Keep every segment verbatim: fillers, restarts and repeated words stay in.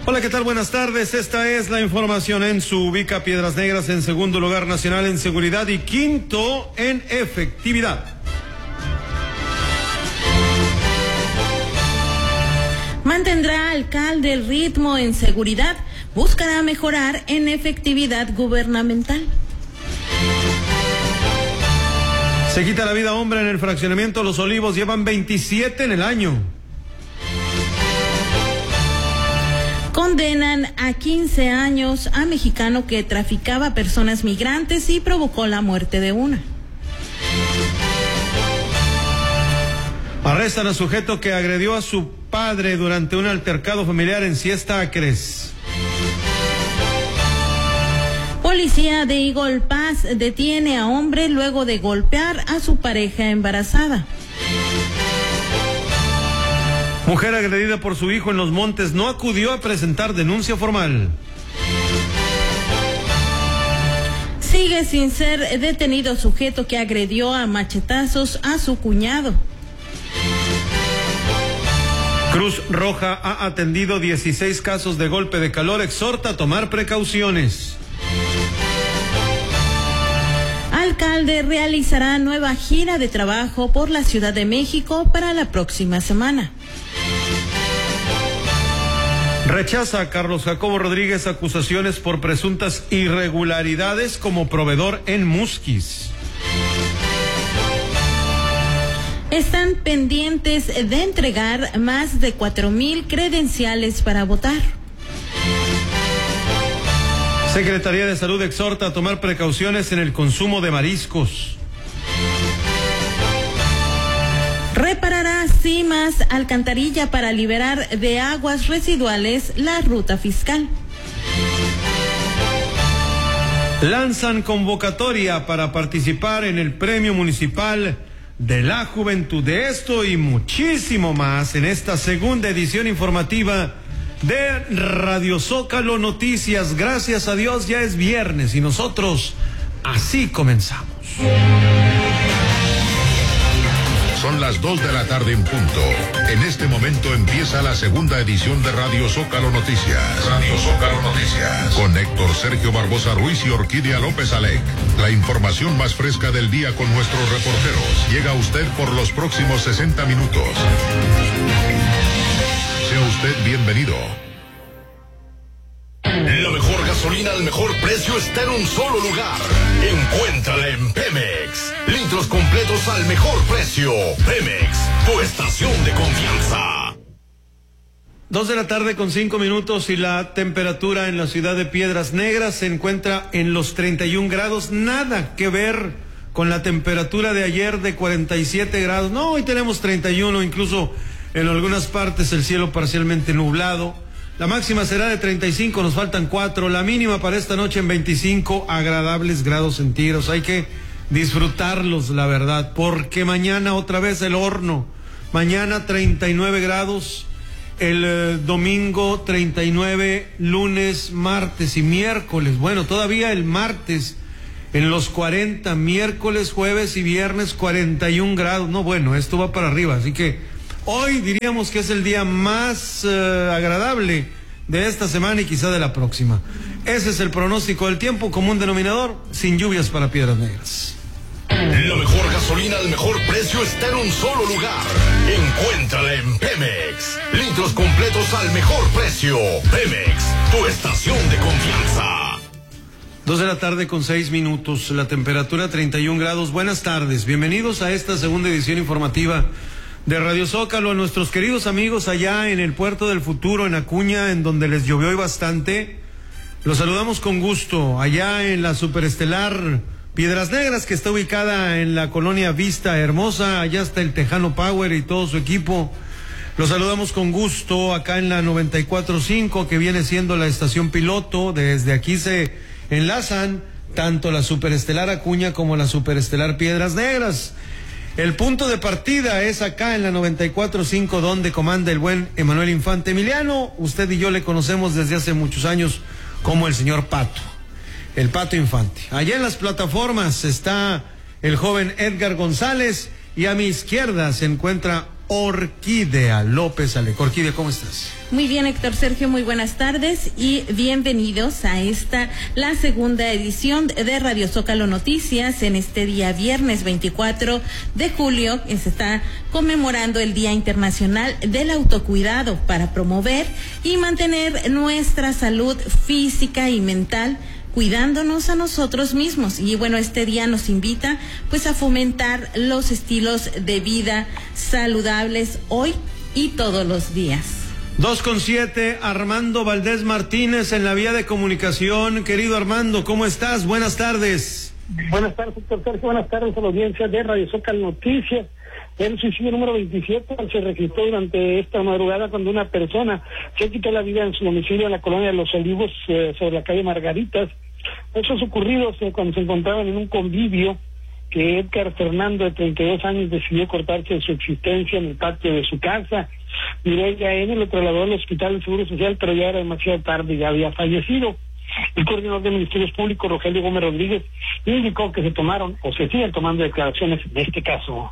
Hola, ¿qué tal? Buenas tardes. Esta es la información en su ubica Piedras Negras en segundo lugar nacional en seguridad y quinto en efectividad. Mantendrá alcalde el ritmo en seguridad, buscará mejorar en efectividad gubernamental. Se quita la vida a hombre en el fraccionamiento Los Olivos, llevan veintisiete en el año. Condenan a quince años a mexicano que traficaba personas migrantes y provocó la muerte de una. Arrestan a sujeto que agredió a su padre durante un altercado familiar en Siesta Acres. Policía de Eagle Pass detiene a hombre luego de golpear a su pareja embarazada. Mujer agredida por su hijo en Los Montes no acudió a presentar denuncia formal. Sigue sin ser detenido sujeto que agredió a machetazos a su cuñado. Cruz Roja ha atendido dieciséis casos de golpe de calor, exhorta a tomar precauciones. Alcalde realizará nueva gira de trabajo por la Ciudad de México para la próxima semana. Rechaza a Carlos Jacobo Rodríguez acusaciones por presuntas irregularidades como proveedor en Musquis. Están pendientes de entregar más de cuatro mil credenciales para votar. Secretaría de Salud exhorta a tomar precauciones en el consumo de mariscos. Reparará Cimas alcantarilla para liberar de aguas residuales la ruta fiscal. Lanzan convocatoria para participar en el Premio Municipal de la Juventud. De esto y muchísimo más en esta segunda edición informativa de Radio Zócalo Noticias. Gracias a Dios ya es viernes y nosotros así comenzamos. Son las dos de la tarde en punto. En este momento empieza la segunda edición de Radio Zócalo Noticias. Radio Zócalo Noticias. Con Héctor Sergio Barbosa Ruiz y Orquídea López Alec. La información más fresca del día con nuestros reporteros. Llega a usted por los próximos sesenta minutos. Sea usted bienvenido. La mejor gasolina al mejor precio está en un solo lugar. Encuéntrala en Pemex. Litros completos al mejor precio. Pemex, tu estación de confianza. Dos de la tarde con cinco minutos y la temperatura en la ciudad de Piedras Negras se encuentra en los treinta y un grados. Nada que ver con la temperatura de ayer de cuarenta y siete grados. No, hoy tenemos treinta y uno, incluso en algunas partes el cielo parcialmente nublado. La máxima será de treinta y cinco, nos faltan cuatro. La mínima para esta noche en veinticinco agradables grados centígrados. Hay que disfrutarlos, la verdad, porque mañana otra vez el horno. Mañana treinta y nueve grados, el eh, domingo treinta y nueve, lunes, martes y miércoles. Bueno, todavía el martes en los cuarenta, miércoles, jueves y viernes cuarenta y un grados. No, bueno, esto va para arriba, así que hoy diríamos que es el día más uh, agradable de esta semana y quizá de la próxima. Ese es el pronóstico del tiempo, común denominador, sin lluvias para Piedras Negras. La mejor gasolina al mejor precio está en un solo lugar. Encuéntrala en Pemex. Litros completos al mejor precio. Pemex, tu estación de confianza. Dos de la tarde con seis minutos, la temperatura treinta y un grados. Buenas tardes, bienvenidos a esta segunda edición informativa de Radio Zócalo, a nuestros queridos amigos allá en el Puerto del Futuro, en Acuña, en donde les llovió hoy bastante. Los saludamos con gusto, allá en la superestelar Piedras Negras, que está ubicada en la colonia Vista Hermosa. Allá está el Tejano Power y todo su equipo. Los saludamos con gusto acá en la noventa y cuatro punto cinco, que viene siendo la estación piloto. Desde aquí se enlazan tanto la superestelar Acuña como la superestelar Piedras Negras. El punto de partida es acá en la noventa y cuatro punto cinco, donde comanda el buen Emanuel Infante Emiliano. Usted y yo le conocemos desde hace muchos años como el señor Pato, el Pato Infante. Allá en las plataformas está el joven Edgar González y a mi izquierda se encuentra Orquídea López Aleco. Orquídea, ¿cómo estás? Muy bien, Héctor Sergio, muy buenas tardes y bienvenidos a esta, la segunda edición de Radio Zócalo Noticias. En este día viernes veinticuatro de julio se está conmemorando el Día Internacional del Autocuidado para promover y mantener nuestra salud física y mental, cuidándonos a nosotros mismos. Y bueno, este día nos invita pues a fomentar los estilos de vida saludables hoy y todos los días. Dos con siete, Armando Valdés Martínez en la vía de comunicación. Querido Armando, ¿cómo estás? Buenas tardes. Buenas tardes, doctor Sergio. Buenas tardes a la audiencia de Radio Zócalo Noticias. El suicidio número veintisiete se registró durante esta madrugada cuando una persona se quitó la vida en su domicilio en la colonia de Los Olivos, eh, sobre la calle Margaritas. Hechos ocurridos eh, cuando se encontraban en un convivio que Edgar Fernando, de treinta y dos años, decidió cortarse de su existencia en el patio de su casa. Mireya N lo trasladó al Hospital del Seguro Social, pero ya era demasiado tarde y ya había fallecido. El coordinador de Ministerios Públicos, Rogelio Gómez Rodríguez, indicó que se tomaron o se siguen tomando declaraciones en este caso.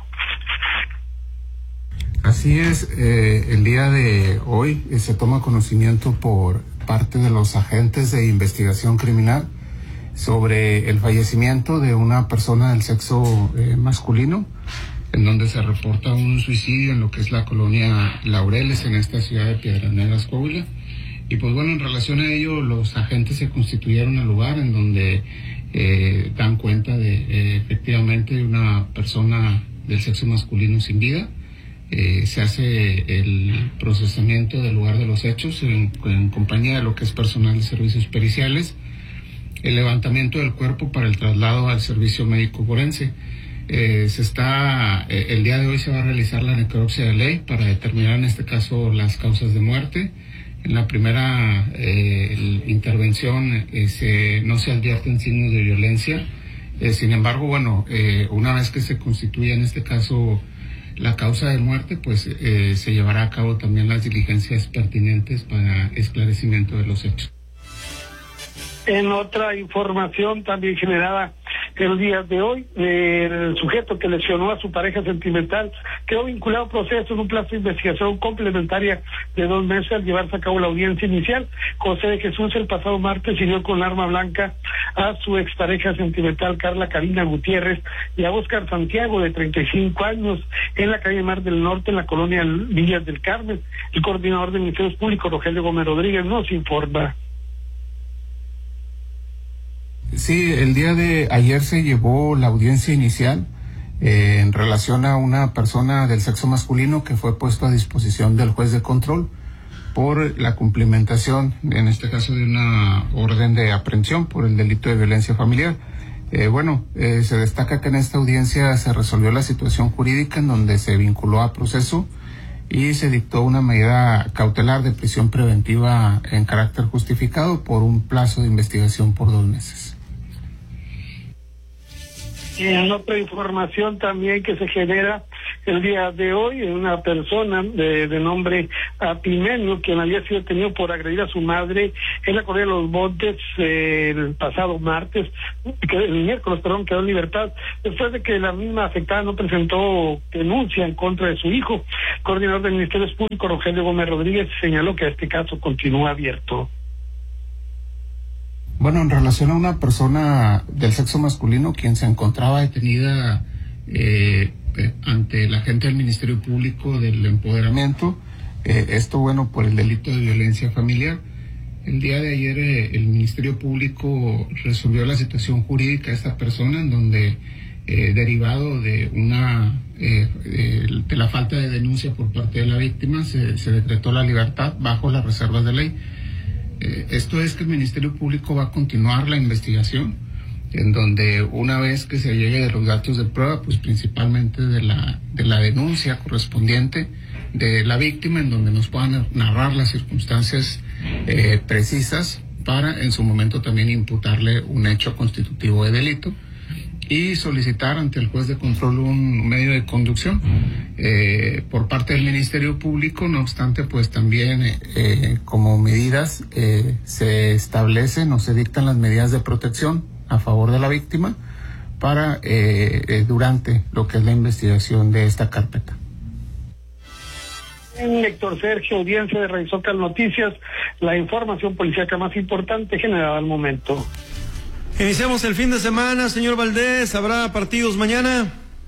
Así es, eh, el día de hoy eh, se toma conocimiento por parte de los agentes de investigación criminal sobre el fallecimiento de una persona del sexo eh, masculino, en donde se reporta un suicidio en lo que es la colonia Laureles, en esta ciudad de Piedras Negras, Coahuila. Y pues bueno, en relación a ello, los agentes se constituyeron al lugar en donde eh, dan cuenta de eh, efectivamente de una persona del sexo masculino sin vida. Eh, se hace el procesamiento del lugar de los hechos en, en compañía de lo que es personal de servicios periciales, el levantamiento del cuerpo para el traslado al servicio médico forense. Eh, se está, eh, el día de hoy se va a realizar la necropsia de ley para determinar en este caso las causas de muerte. En la primera eh, el, intervención eh, se, no se advierten signos de violencia. Eh, sin embargo, bueno, eh, una vez que se constituye en este caso la causa de muerte, pues eh, se llevará a cabo también las diligencias pertinentes para esclarecimiento de los hechos. En otra información también generada el día de hoy, el sujeto que lesionó a su pareja sentimental quedó vinculado a proceso en un plazo de investigación complementaria de dos meses al llevarse a cabo la audiencia inicial. José de Jesús el pasado martes hirió con arma blanca a su expareja sentimental Carla Karina Gutiérrez y a Óscar Santiago, de treinta y cinco años, en la calle Mar del Norte, en la colonia Villas del Carmen. El coordinador de Ministerios Públicos, Rogelio Gómez Rodríguez, nos informa. Sí, el día de ayer se llevó la audiencia inicial eh, en relación a una persona del sexo masculino que fue puesto a disposición del juez de control por la cumplimentación, en este caso, de una orden de aprehensión por el delito de violencia familiar. Eh, bueno, eh, se destaca que en esta audiencia se resolvió la situación jurídica en donde se vinculó a proceso y se dictó una medida cautelar de prisión preventiva en carácter justificado por un plazo de investigación por dos meses. En otra información también que se genera el día de hoy, una persona de, de nombre Apimenio, quien había sido detenido por agredir a su madre en la colonia de Los Montes eh, el pasado martes, que el miércoles, perdón, quedó en libertad después de que la misma afectada no presentó denuncia en contra de su hijo. El coordinador del Ministerios Públicos, Rogelio Gómez Rodríguez, señaló que este caso continúa abierto. Bueno, en relación a una persona del sexo masculino quien se encontraba detenida eh, eh, ante la agente del Ministerio Público del Empoderamiento, eh, esto bueno por el delito de violencia familiar. El día de ayer eh, el Ministerio Público resolvió la situación jurídica de esta persona, en donde eh, derivado de una eh, eh, de la falta de denuncia por parte de la víctima se, se decretó la libertad bajo las reservas de ley. Eh, esto es que el Ministerio Público va a continuar la investigación, en donde una vez que se llegue de los datos de prueba, pues principalmente de la de la denuncia correspondiente de la víctima, en donde nos puedan narrar las circunstancias eh, precisas para en su momento también imputarle un hecho constitutivo de delito y solicitar ante el juez de control un medio de conducción eh, por parte del Ministerio Público. No obstante, pues también eh, como medidas eh, se establecen o se dictan las medidas de protección a favor de la víctima para eh, eh, durante lo que es la investigación de esta carpeta. En Héctor Sergio, audiencia de Radio Zócalo Noticias, la información policíaca más importante generada al momento. Iniciamos el fin de semana, señor Valdés, ¿habrá partidos mañana?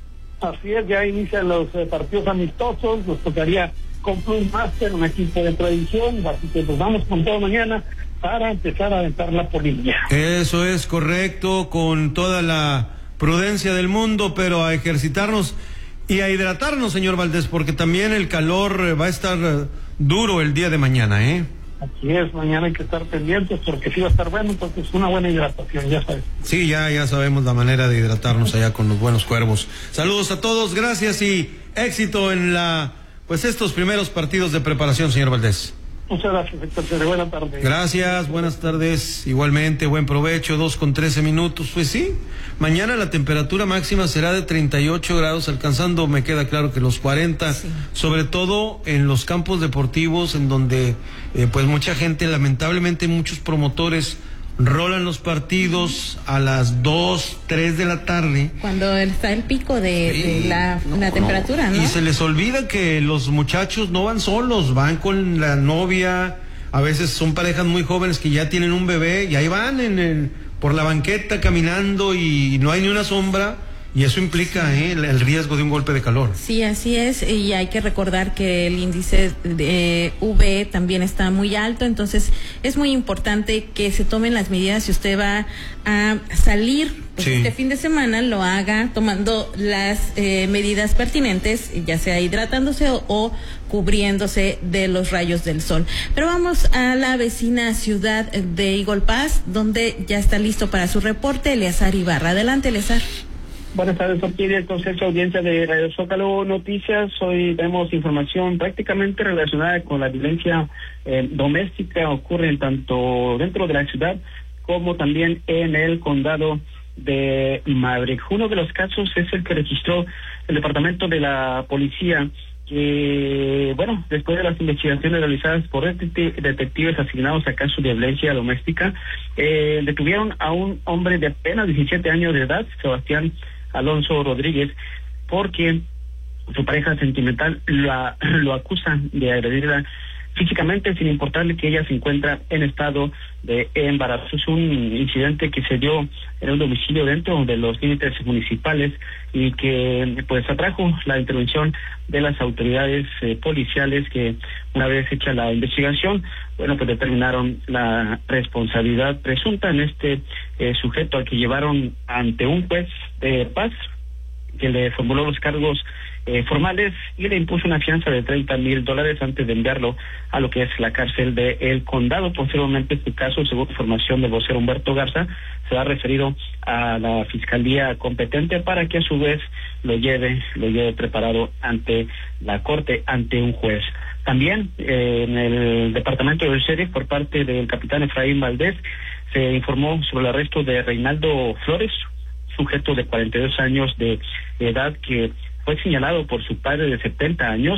Así es, ya inician los eh, partidos amistosos, nos tocaría con Plus Master, un equipo de tradición, así que nos vamos con todo mañana para empezar a aventar la polilla. Eso es correcto, con toda la prudencia del mundo, pero a ejercitarnos y a hidratarnos, señor Valdés, porque también el calor va a estar duro el día de mañana, ¿eh? Así es, mañana hay que estar pendientes porque sí va a estar bueno, entonces una buena hidratación, ya sabes. Sí, ya, ya sabemos la manera de hidratarnos allá con los buenos cuervos. Saludos a todos, gracias y éxito en la, pues estos primeros partidos de preparación, señor Valdés. Muchas gracias, Héctor. Buenas tardes. Gracias, buenas tardes. Igualmente, buen provecho, dos con trece minutos. Pues sí, mañana la temperatura máxima será de treinta y ocho grados, alcanzando, me queda claro que los cuarenta, sí. Sobre todo en los campos deportivos, en donde eh, pues mucha gente, lamentablemente muchos promotores rolan los partidos a las dos, tres de la tarde. Cuando está el pico de, sí, de la, no, la temperatura, ¿no? Y se les olvida que los muchachos no van solos, van con la novia, a veces son parejas muy jóvenes que ya tienen un bebé y ahí van en el, por la banqueta caminando y no hay ni una sombra. Y eso implica sí. eh, el, el riesgo de un golpe de calor. Sí, así es, y hay que recordar que el índice de U V también está muy alto, entonces es muy importante que se tomen las medidas. Si usted va a salir pues sí. este fin de semana, lo haga tomando las eh, medidas pertinentes, ya sea hidratándose o, o cubriéndose de los rayos del sol. Pero vamos a la vecina ciudad de Eagle Pass, donde ya está listo para su reporte Eleazar Ibarra. Adelante, Eleazar. Buenas tardes, aquí del Consejo de Audiencia de Radio Zócalo Noticias. Hoy tenemos información prácticamente relacionada con la violencia eh, doméstica. Ocurre tanto dentro de la ciudad como también en el condado de Maverick. Uno de los casos es el que registró el departamento de la policía, que, bueno, después de las investigaciones realizadas por detectives asignados a casos de violencia doméstica, eh, detuvieron a un hombre de apenas diecisiete años de edad, Sebastián Alonso Rodríguez, porque su pareja sentimental lo, lo acusa de agredirla físicamente sin importarle que ella se encuentra en estado de embarazo. Es un incidente que se dio en un domicilio dentro de los límites municipales y que pues atrajo la intervención de las autoridades eh, policiales, que una vez hecha la investigación, bueno, pues determinaron la responsabilidad presunta en este eh, sujeto, al que llevaron ante un juez de paz que le formuló los cargos eh, formales y le impuso una fianza de treinta mil dólares antes de enviarlo a lo que es la cárcel de El Condado. Posteriormente, este caso, según información del vocero Humberto Garza, se ha referido a la fiscalía competente para que a su vez lo lleve, lo lleve preparado ante la corte, ante un juez. También eh, en el departamento del sheriff, por parte del capitán Efraín Valdés, se informó sobre el arresto de Reinaldo Flores, sujeto de cuarenta y dos años de edad, que fue señalado por su padre de setenta años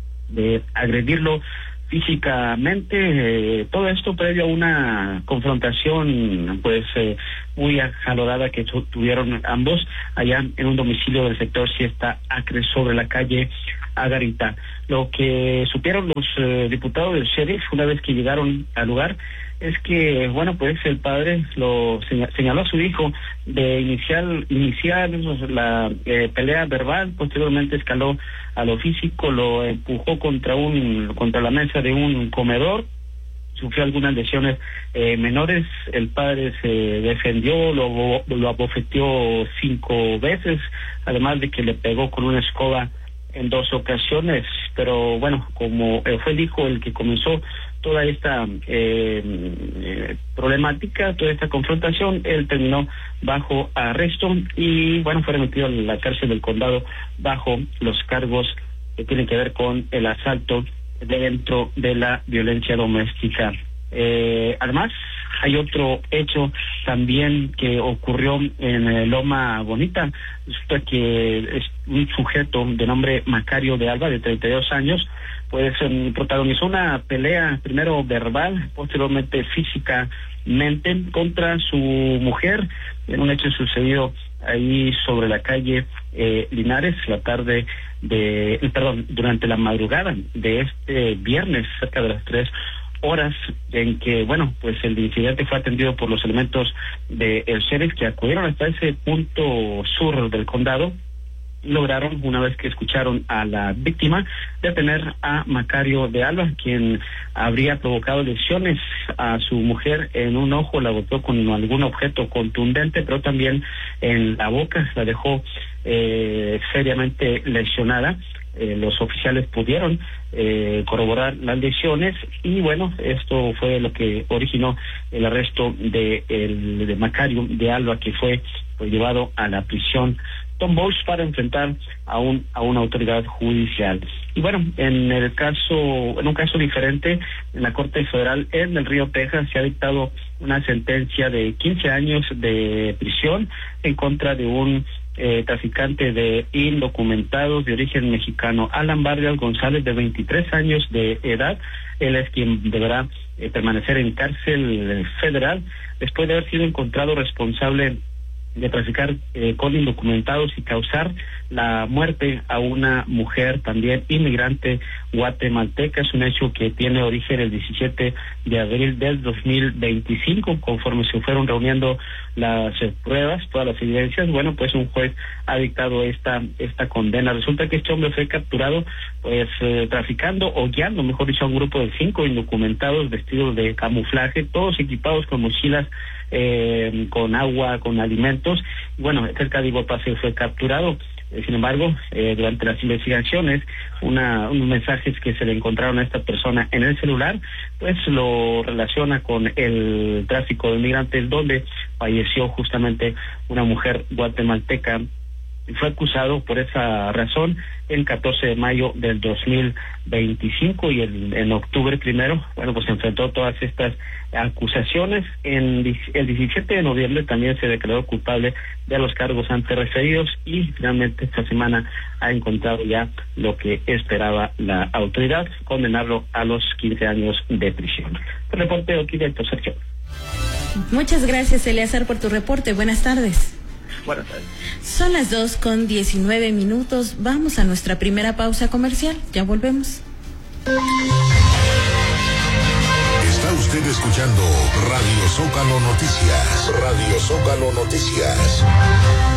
de agredirlo físicamente, eh, todo esto previo a una confrontación pues eh, muy acalorada que tu, tuvieron ambos allá en un domicilio del sector Siesta Acre sobre la calle Agarita. Lo que supieron los eh, diputados del sheriff una vez que llegaron al lugar es que, bueno, pues el padre lo señaló a su hijo de iniciar, iniciar la eh, pelea verbal, posteriormente escaló a lo físico, lo empujó contra un contra la mesa de un comedor, sufrió algunas lesiones eh, menores. El padre se defendió, lo, lo abofeteó cinco veces, además de que le pegó con una escoba en dos ocasiones, pero bueno, como eh, fue el hijo el que comenzó toda esta eh, eh, problemática, toda esta confrontación, él terminó bajo arresto y bueno, fue remitido a la cárcel del condado bajo los cargos que tienen que ver con el asalto dentro de la violencia doméstica. Eh, además, hay otro hecho también que ocurrió en eh, Loma Bonita. Resulta que es un sujeto de nombre Macario de Alba, de treinta y dos años, pues um, protagonizó una pelea, primero verbal, posteriormente físicamente, contra su mujer, en un hecho sucedido ahí sobre la calle eh, Linares la tarde de, perdón, durante la madrugada de este viernes, cerca de las tres horas, en que, bueno, pues el incidente fue atendido por los elementos del sheriff que acudieron hasta ese punto sur del condado. Lograron, una vez que escucharon a la víctima, detener a Macario de Alba, quien habría provocado lesiones a su mujer en un ojo, la golpeó con algún objeto contundente, pero también en la boca, la dejó eh, seriamente lesionada. Eh, los oficiales pudieron eh, corroborar las lesiones y bueno, esto fue lo que originó el arresto de, el, de Macario de Alba, que fue pues, llevado a la prisión Tom Bosch para enfrentar a un a una autoridad judicial. Y bueno, en el caso, en un caso diferente, en la Corte Federal en el Río Texas se ha dictado una sentencia de quince años de prisión en contra de un eh, traficante de indocumentados de origen mexicano, Alan Vargas González, de veintitrés años de edad. Él es quien deberá eh, permanecer en cárcel federal después de haber sido encontrado responsable de traficar eh, con indocumentados y causar la muerte a una mujer también inmigrante guatemalteca. Es un hecho que tiene origen el diecisiete de abril del dos mil veinticinco, conforme se fueron reuniendo las eh, pruebas, todas las evidencias. Bueno, pues un juez ha dictado esta esta condena. Resulta que este hombre fue capturado pues eh, traficando o guiando, mejor dicho, a un grupo de cinco indocumentados vestidos de camuflaje, todos equipados con mochilas Eh, con agua, con alimentos. Bueno, cerca de Iguapase fue capturado. Eh, sin embargo, eh, durante las investigaciones, una, unos mensajes que se le encontraron a esta persona en el celular, pues lo relaciona con el tráfico de migrantes, donde falleció justamente una mujer guatemalteca. Fue acusado por esa razón el catorce de mayo del dos mil veinticinco y el, en octubre primero, bueno, pues se enfrentó todas estas acusaciones. En el diecisiete de noviembre también se declaró culpable de los cargos antes referidos y finalmente esta semana ha encontrado ya lo que esperaba la autoridad, condenarlo a los quince años de prisión. El reporte de aquí, director Sergio. Muchas gracias, Eleazar, por tu reporte. Buenas tardes. Buenas tardes. Son las dos con diecinueve minutos. Vamos a nuestra primera pausa comercial. Ya volvemos. Está usted escuchando Radio Zócalo Noticias. Radio Zócalo Noticias.